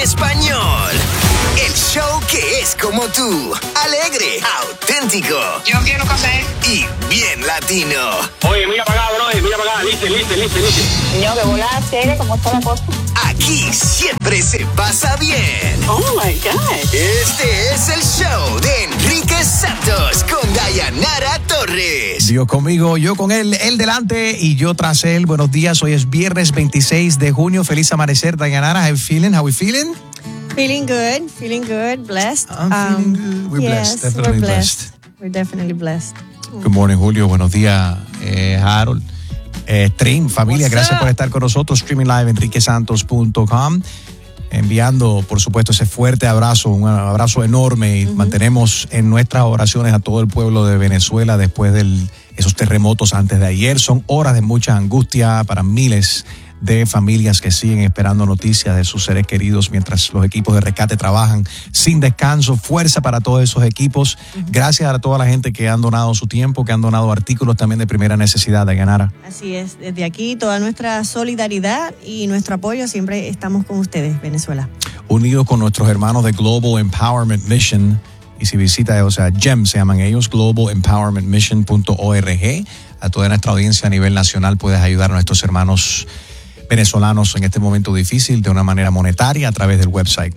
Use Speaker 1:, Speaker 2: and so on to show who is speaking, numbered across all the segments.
Speaker 1: español. El show que es como tú. Alegre, auténtico.
Speaker 2: Yo quiero café.
Speaker 1: Y bien latino.
Speaker 3: Oye, mira para acá, bro. Mira para acá. Listen.
Speaker 2: Niño, que volada seria, como está la cosa.
Speaker 1: Aquí siempre se pasa bien.
Speaker 2: Oh, my God.
Speaker 1: Este es el show de Enrique Santos con Dayanara Torres.
Speaker 4: Dios conmigo, yo con él delante y yo tras él. Buenos días, hoy es viernes 26 de junio. Feliz amanecer, Dayanara. How we feeling?
Speaker 5: Feeling good, blessed.
Speaker 4: I'm feeling good. We're blessed, definitely blessed.
Speaker 5: We're definitely blessed.
Speaker 4: Good morning, Julio. Buenos días, Harold. Stream, familia, gracias por estar con nosotros. Streaming live, enriquesantos.com. Enviando, por supuesto, ese fuerte abrazo, un abrazo enorme. Y mantenemos en nuestras oraciones a todo el pueblo de Venezuela después de esos terremotos antes de ayer. Son horas de mucha angustia para miles de familias que siguen esperando noticias de sus seres queridos mientras los equipos de rescate trabajan sin descanso. Fuerza para todos esos equipos. Gracias a toda la gente que han donado su tiempo, que han donado artículos también de primera necesidad, Dayanara.
Speaker 5: Así es, desde aquí toda nuestra solidaridad y nuestro apoyo, siempre estamos con ustedes, Venezuela.
Speaker 4: Unidos con nuestros hermanos de Global Empowerment Mission, y si visita, GEM se llaman ellos, globalempowermentmission.org. A toda nuestra audiencia a nivel nacional puedes ayudar a nuestros hermanos venezolanos en este momento difícil de una manera monetaria a través del website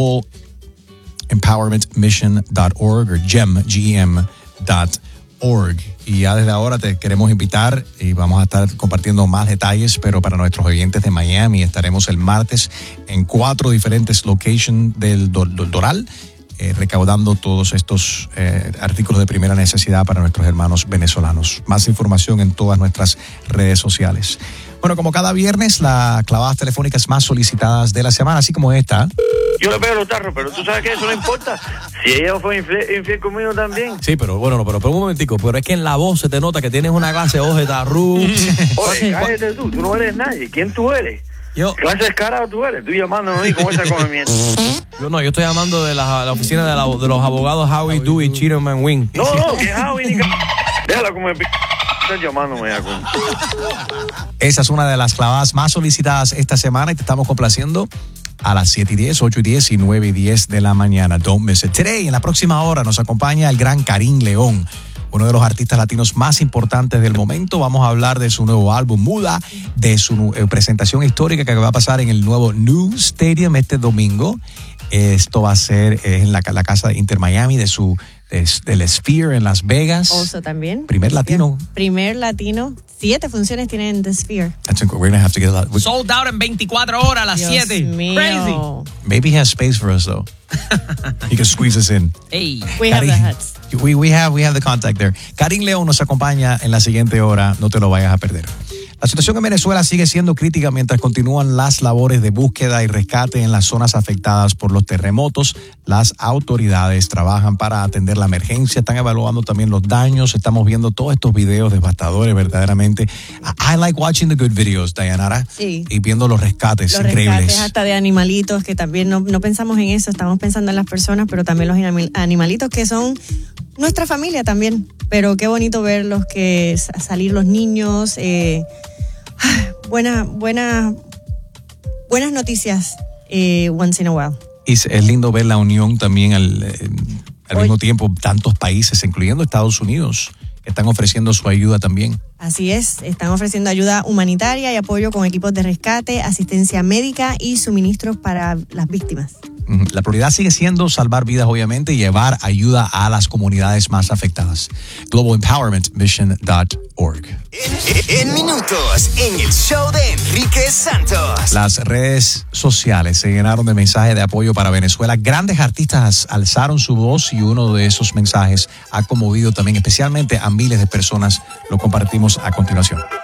Speaker 4: globalempowermentmission.org o gem.org. Y ya desde ahora te queremos invitar y vamos a estar compartiendo más detalles, pero para nuestros oyentes de Miami estaremos el martes en 4 diferentes locations del Doral, recaudando todos estos artículos de primera necesidad para nuestros hermanos venezolanos. Más información en todas nuestras redes sociales. Bueno, como cada viernes, las clavadas telefónicas más solicitadas de la semana, así como esta.
Speaker 6: Yo le pego los tarros, pero tú sabes que eso no importa. Si ella fue infiel conmigo también.
Speaker 7: Sí, pero bueno, pero un momentico, pero es que en la voz se te nota que tienes una clase de oje tarru.
Speaker 6: Oye, cállate tú no eres nadie. ¿Quién tú eres?
Speaker 7: Yo.
Speaker 6: ¿Clase descarado tú eres? Tú llamándome a mí con esa comimiento.
Speaker 7: Yo estoy llamando de la oficina de los abogados Howie, Dewey, Cheaterman, Wing.
Speaker 6: No, que Howie ni déjala como estás llamándome ya con.
Speaker 4: Esa es una de las clavadas más solicitadas esta semana y te estamos complaciendo a las 7:10, 8:10 y 9:10 de la mañana. Don't miss it. Today, en la próxima hora, nos acompaña el gran Karim León, uno de los artistas latinos más importantes del momento. Vamos a hablar de su nuevo álbum Muda, de su presentación histórica que va a pasar en el nuevo New Stadium este domingo. Esto va a ser en la casa de Inter Miami del Sphere en Las Vegas.
Speaker 5: Also también.
Speaker 4: Primer latino.
Speaker 5: 7 funciones tienen en The Sphere.
Speaker 4: We're going to have to get that.
Speaker 7: Sold out en 24 horas a las 7.
Speaker 5: Mío.
Speaker 7: Crazy.
Speaker 4: Maybe he has space for us though. He can squeeze us in.
Speaker 7: Hey.
Speaker 5: We have the hats.
Speaker 4: We have the contact there. Karim León nos acompaña en la siguiente hora, no te lo vayas a perder. La situación en Venezuela sigue siendo crítica mientras continúan las labores de búsqueda y rescate en las zonas afectadas por los terremotos. Las autoridades trabajan para atender la emergencia, están evaluando también los daños. Estamos viendo todos estos videos devastadores, verdaderamente. I like watching the good videos, Dayanara.
Speaker 5: Sí.
Speaker 4: Y viendo los rescates
Speaker 5: Los
Speaker 4: increíbles.
Speaker 5: rescates hasta de animalitos, que también no pensamos en eso, estamos pensando en las personas, pero también los animalitos que son nuestra familia también. Pero qué bonito verlos, que salir los niños. Buenas noticias once in a while.
Speaker 4: Y es lindo ver la unión también al mismo tiempo, tantos países, incluyendo Estados Unidos, que están ofreciendo su ayuda también.
Speaker 5: Así es, están ofreciendo ayuda humanitaria y apoyo con equipos de rescate, asistencia médica y suministros para las víctimas.
Speaker 4: La prioridad sigue siendo salvar vidas, obviamente, y llevar ayuda a las comunidades más afectadas. globalempowermentmission.org.
Speaker 1: En minutos, en el show de Enrique Santos.
Speaker 4: Las redes sociales se llenaron de mensajes de apoyo para Venezuela. Grandes artistas alzaron su voz y uno de esos mensajes ha conmovido también especialmente a miles de personas. Lo compartimos a continuación.